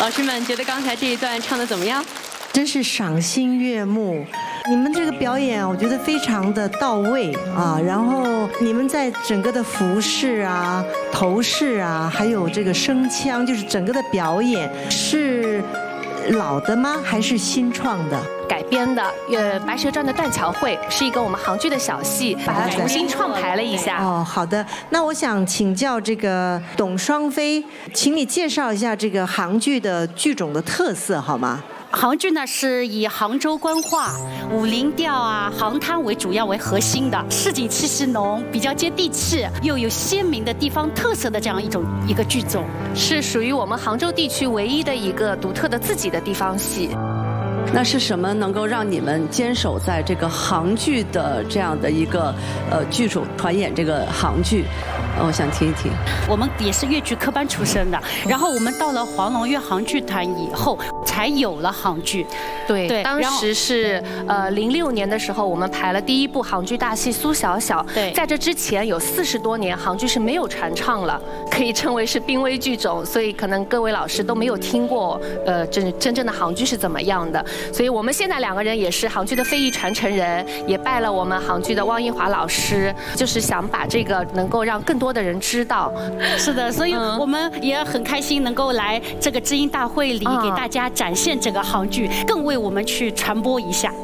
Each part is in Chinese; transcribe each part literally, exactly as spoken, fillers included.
老师们觉得刚才这一段唱得怎么样？ 真是赏心悦目。你们这个表演，我觉得非常的到位啊。然后你们在整个的服饰啊、头饰啊，还有这个声腔，就是整个的表演是老的吗？还是新创的？ 改编的，呃，《白蛇传》的断桥会是一个我们杭剧的小戏，把它重新创排了一下。 哦，好的。那我想请教这个董双飞，请你介绍一下这个杭剧的剧种的特色好吗？ 杭剧呢是以杭州官话、武林调啊、杭滩为主要为核心的，市井气息浓，比较接地气，又有鲜明的地方特色的这样一种一个剧种， 是属于我们杭州地区唯一的一个独特的自己的地方戏。 那是什么能够让你们坚守在这个杭剧的这样的一个呃剧种传演这个杭剧？我想听一听。 我们也是粤剧科班出身的，然后我们到了黄龙粤杭剧团以后，才有了杭剧。 对对，当时是呃零六年的时候，我们排了第一部杭剧大戏《苏小小》。 对， 在这之前有四十多年，杭剧是没有传唱了，可以称为是濒危剧种，所以可能各位老师都没有听过，呃，真真正的杭剧是怎么样的。所以我们现在两个人也是杭剧的非遗传承人，也拜了我们杭剧的汪英华老师，就是想把这个能够让更多的人知道。 是的，所以我们也很开心能够来这个知音大会里给大家展现这个杭剧，更为我们去传播一下。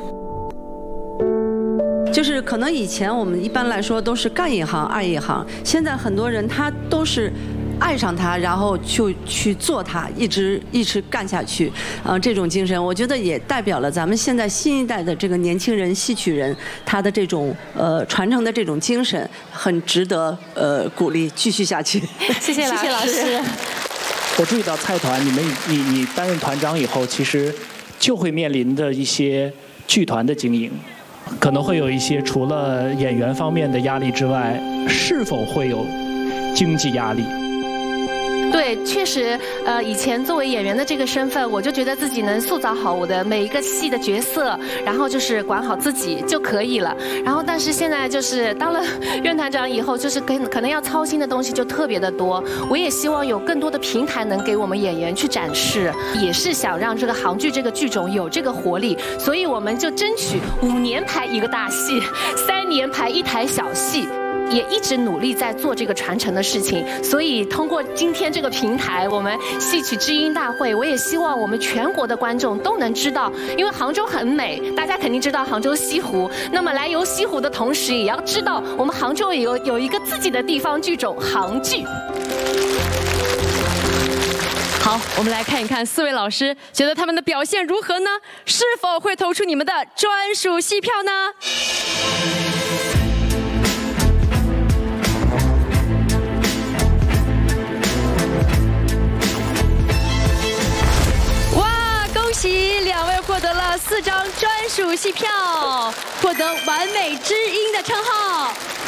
就是可能以前我们一般来说都是干一行爱一行，现在很多人他都是爱上它，然后就去做它，一直一直干下去，啊、呃，这种精神，我觉得也代表了咱们现在新一代的这个年轻人、戏曲人，他的这种呃传承的这种精神，很值得呃鼓励，继续下去。 谢谢老师。谢谢老师。 我注意到蔡团，你们你你担任团长以后，其实就会面临的一些剧团的经营，可能会有一些除了演员方面的压力之外，是否会有经济压力？ 对，确实，呃，以前作为演员的这个身份，我就觉得自己能塑造好我的每一个戏的角色，然后就是管好自己就可以了。然后，但是现在就是当了院团长以后，就是跟可能要操心的东西就特别的多。我也希望有更多的平台能给我们演员去展示，也是想让这个杭剧这个剧种有这个活力，所以我们就争取五年排一个大戏，三年排一台小戏。也一直努力在做这个传承的事情，所以通过今天这个平台，我们戏曲知音大会，我也希望我们全国的观众都能知道，因为杭州很美，大家肯定知道杭州西湖。那么来游西湖的同时，也要知道我们杭州有有一个自己的地方剧种杭剧。 好，我们来看一看四位老师觉得他们的表现如何呢？是否会投出你们的专属戏票呢？恭喜两位获得了四张专属戏票，获得完美知音的称号。